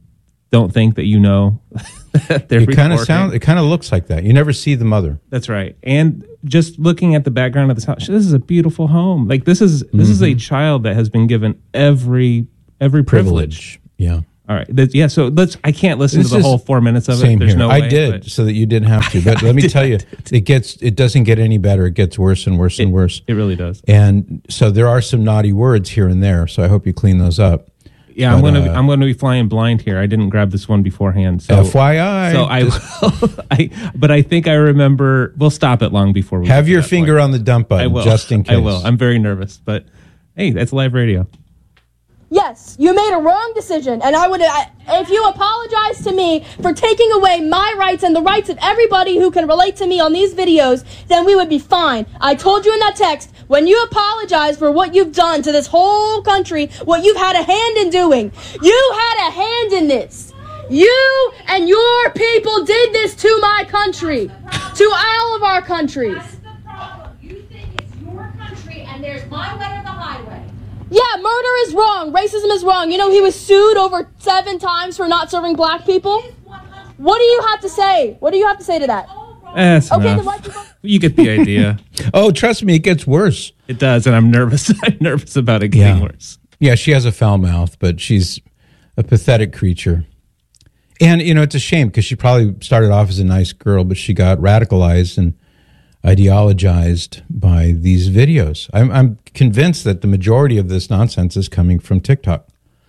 don't think that you know that they're It kind of recording. sounds. It kind of looks like that. You never see the mother. That's right. And just looking at the background of this house, this is a beautiful home. Like this is this Mm-hmm. is a child that has been given every every privilege. Privilege. Yeah. All right. That, yeah. So let's. I can't listen This to the is- whole four minutes of it. Same There's here. no I way, did but- so that you didn't have to. But let me did, tell I you, it gets. It doesn't get any better. It gets worse and worse and worse. It really does. And so there are some naughty words here and there. So I hope you clean those up. Yeah, I'm But, gonna uh, I'm gonna be flying blind here. I didn't grab this one beforehand. So F Y I. So I will. I but I think I remember. We'll stop it long before we Have get to your that finger point. on the dump button, I will. just in case. I will. I'm very nervous, but hey, that's live radio. Yes, you made a wrong decision, and I would, I, if you apologize to me for taking away my rights and the rights of everybody who can relate to me on these videos, then we would be fine. I told you in that text, when you apologize for what you've done to this whole country, what you've had a hand in doing, you had a hand in this. You and your people did this to my country, to all of our countries. You think it's your country and there's my way or the highway. Yeah, murder is wrong. Racism is wrong. You know, he was sued over seven times for not serving black people. What do you have to say? What do you have to say to that? That's Okay, enough. then white people- You get the idea. Oh, trust me, it gets worse. It does, and I'm nervous. I'm nervous about it getting Yeah. worse. Yeah, she has a foul mouth, but she's a pathetic creature. And, you know, it's a shame because she probably started off as a nice girl, but she got radicalized and ideologized by these videos. I'm, I'm convinced that the majority of this nonsense is coming from TikTok.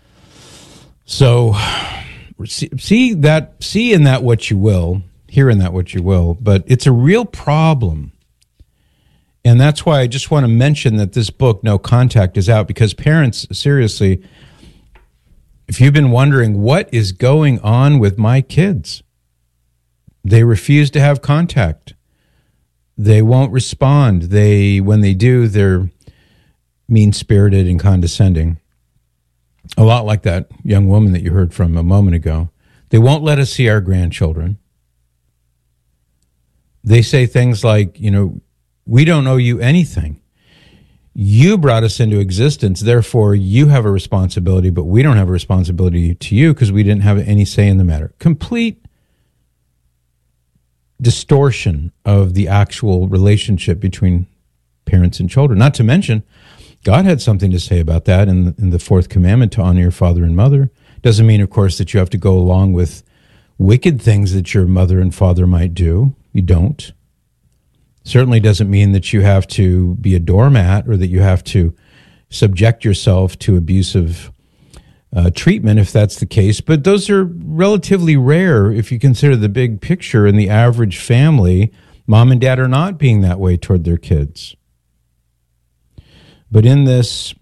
So see, see that, see in that what you will, hear in that what you will, but it's a real problem. And that's why I just want to mention that this book, No Contact, is out because parents, seriously, if you've been wondering what is going on with my kids, they refuse to have contact. They won't respond. They, when they do, they're mean-spirited and condescending. A lot like that young woman that you heard from a moment ago. They won't let us see our grandchildren. They say things like, you know, we don't owe you anything. You brought us into existence, therefore you have a responsibility, but we don't have a responsibility to you because we didn't have any say in the matter. Complete distortion of the actual relationship between parents and children. Not to mention, God had something to say about that in the, in the fourth commandment to honor your father and mother. Doesn't mean, of course, that you have to go along with wicked things that your mother and father might do. You don't. Certainly doesn't mean that you have to be a doormat or that you have to subject yourself to abusive uh, treatment if that's the case. But those are relatively rare if you consider the big picture in the average family. Mom and dad are not being that way toward their kids. But in this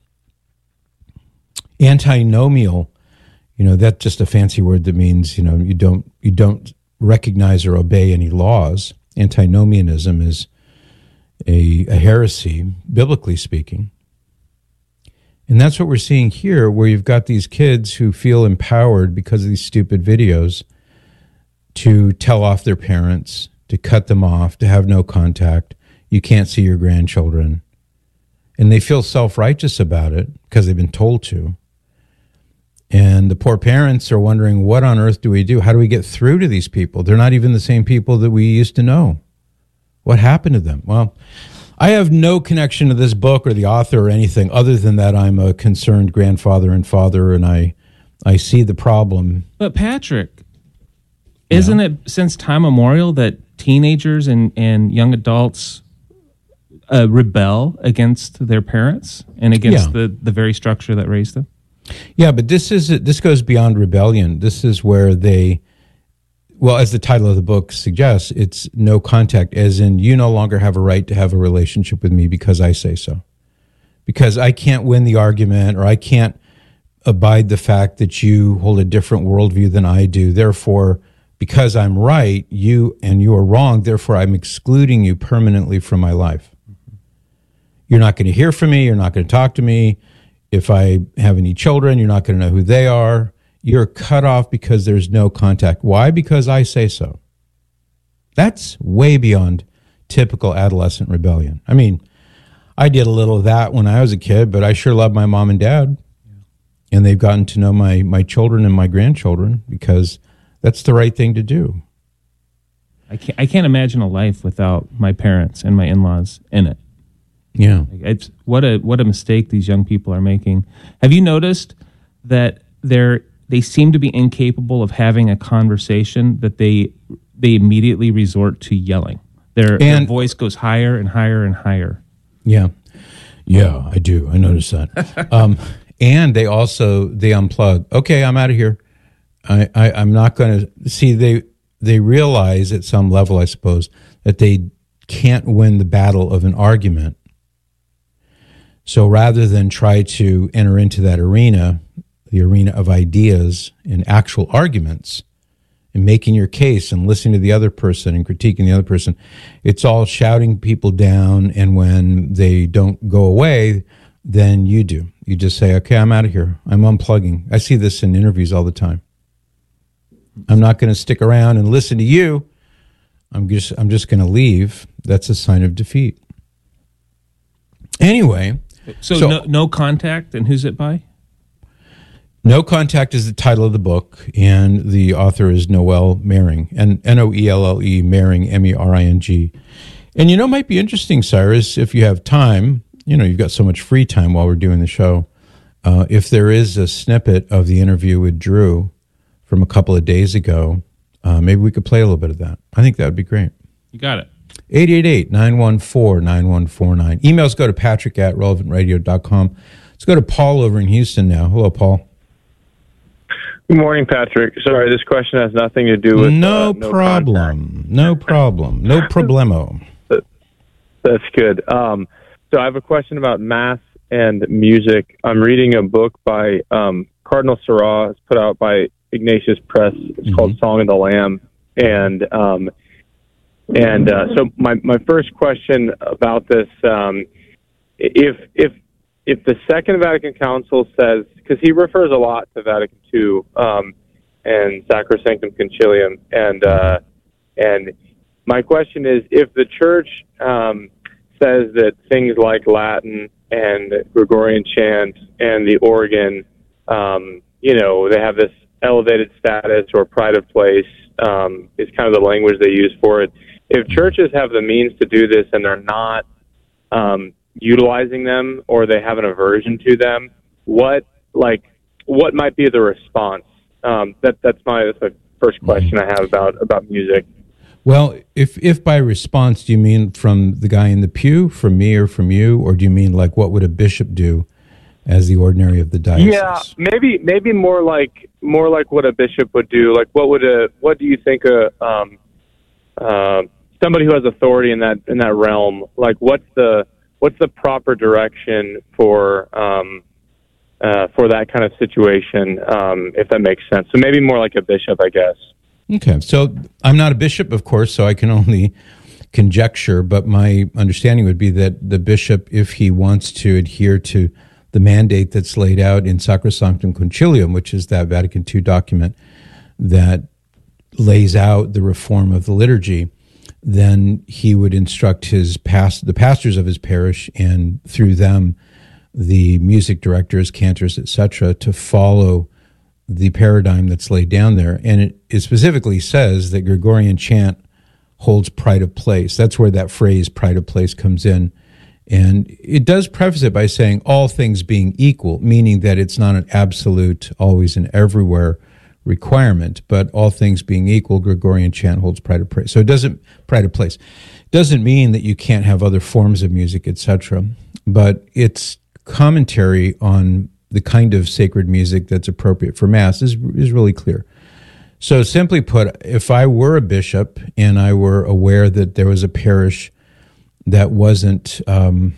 antinomial, you know, that's just a fancy word that means, you know, you don't you don't recognize or obey any laws. Antinomianism is a, a heresy, biblically speaking. And that's what we're seeing here, where you've got these kids who feel empowered because of these stupid videos to tell off their parents, to cut them off, to have no contact. You can't see your grandchildren. And they feel self-righteous about it because they've been told to. And the poor parents are wondering, what on earth do we do? How do we get through to these people? They're not even the same people that we used to know. What happened to them? Well, I have no connection to this book or the author or anything other than that I'm a concerned grandfather and father, and I I see the problem. But Patrick, isn't yeah. it since time immemorial that teenagers and, and young adults uh, rebel against their parents and against yeah. the, the very structure that raised them? Yeah, but this is this goes beyond rebellion. This is where they, well, as the title of the book suggests, it's no contact, as in you no longer have a right to have a relationship with me because I say so. Because I can't win the argument, or I can't abide the fact that you hold a different worldview than I do. Therefore, because I'm right, you and you are wrong, therefore I'm excluding you permanently from my life. You're not going to hear from me. You're not going to talk to me. If I have any children, you're not going to know who they are. You're cut off because there's no contact. Why? Because I say so. That's way beyond typical adolescent rebellion. I mean, I did a little of that when I was a kid, but I sure loved my mom and dad. and they've gotten to know my, my children and my grandchildren because that's the right thing to do. I can't, I can't imagine a life without my parents and my in-laws in it. Yeah. It's what a what a mistake these young people are making. Have you noticed that they're they seem to be incapable of having a conversation, that they they immediately resort to yelling. Their, their voice goes higher and higher and higher. Yeah. Yeah, I do. I notice that. um, and they also, they unplug. Okay, I'm out of here. I, I, I'm not going to... See, they they realize at some level, I suppose, that they can't win the battle of an argument. So rather than try to enter into that arena, the arena of ideas and actual arguments, and making your case and listening to the other person and critiquing the other person, it's all shouting people down, and when they don't go away, then you do. You just say, okay, I'm out of here. I'm unplugging. I see this in interviews all the time. I'm not going to stick around and listen to you. I'm just I'm just going to leave. That's a sign of defeat. Anyway. So, so no, no Contact, and who's it by? No Contact is the title of the book, and the author is Noel Mering, and N O E L L E, Mering, M E R I N G. And you know, it might be interesting, Cyrus, if you have time, you know, you've got so much free time while we're doing the show, uh, if there is a snippet of the interview with Drew from a couple of days ago, uh, maybe we could play a little bit of that. I think that would be great. You got it. eight eight eight, nine one four, nine one four nine. Emails go to patrick at relevant radio dot com. Let's go to Paul over in Houston now. Hello, Paul. Good morning, Patrick. Sorry, this question has nothing to do with... No, uh, no problem. Contact. No problem. No problemo. That's good. Um, so I have a question about mass and music. I'm reading a book by um, Cardinal Sarah. It's put out by Ignatius Press. It's mm-hmm. called Song of the Lamb. And um, and uh, so my, my first question about this, um, if if if the Second Vatican Council says, because he refers a lot to Vatican Two um, and Sacrosanctum Concilium, and uh, and my question is, if the Church um, says that things like Latin and Gregorian chant and the organ, um, you know, they have this elevated status or pride of place, um, is kind of the language they use for it. If churches have the means to do this and they're not um, utilizing them, or they have an aversion to them, what like what might be the response? Um, that that's my that's my first question I have about about music. Well, if if by response do you mean from the guy in the pew, from me, or from you, or do you mean like what would a bishop do as the ordinary of the diocese? Yeah, maybe maybe more like more like what a bishop would do. Like what would a what do you think a um, uh, somebody who has authority in that in that realm, like what's the what's the proper direction for um, uh, for that kind of situation, um, if that makes sense? So maybe more like a bishop, I guess. Okay, so I'm not a bishop, of course, so I can only conjecture, but my understanding would be that the bishop, if he wants to adhere to the mandate that's laid out in Sacrosanctum Concilium, which is that Vatican Two document that lays out the reform of the liturgy, then he would instruct his past the pastors of his parish, and through them the music directors, cantors, et cetera, to follow the paradigm that's laid down there. And it, it specifically says that Gregorian chant holds pride of place. That's where that phrase pride of place comes in. And it does preface it by saying all things being equal, meaning that it's not an absolute, always and everywhere requirement, but all things being equal, Gregorian chant holds pride of place. So it doesn't, pride of place. Doesn't mean that you can't have other forms of music, et cetera. But its commentary on the kind of sacred music that's appropriate for Mass is is really clear. So simply put, if I were a bishop and I were aware that there was a parish that wasn't um,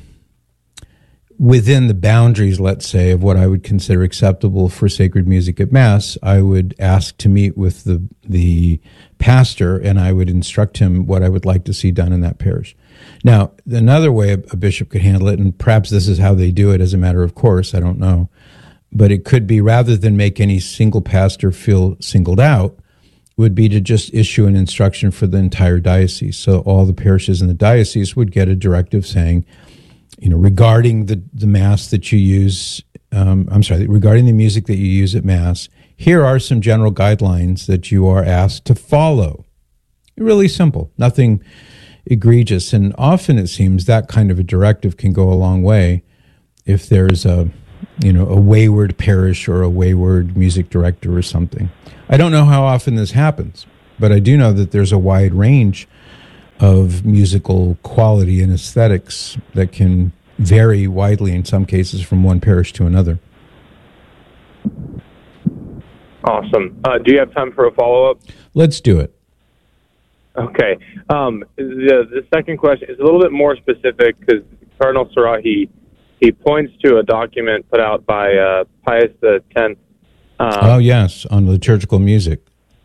within the boundaries, let's say, of what I would consider acceptable for sacred music at Mass, I would ask to meet with the the pastor, and I would instruct him what I would like to see done in that parish. Now, another way a bishop could handle it, and perhaps this is how they do it as a matter of course, I don't know, but it could be, rather than make any single pastor feel singled out, would be to just issue an instruction for the entire diocese. So all the parishes in the diocese would get a directive saying, you know, regarding the, the Mass that you use, um, I'm sorry, regarding the music that you use at Mass, here are some general guidelines that you are asked to follow. Really simple, nothing egregious. And often it seems that kind of a directive can go a long way if there's a, you know, a wayward parish or a wayward music director or something. I don't know how often this happens, but I do know that there's a wide range of musical quality and aesthetics that can vary widely in some cases from one parish to another. Awesome. Uh, do you have time for a follow-up? Let's do it. Okay. Um, the, the second question is a little bit more specific because Cardinal Sarah, he, he points to a document put out by uh, Pius the tenth. Um, oh, yes, on liturgical music.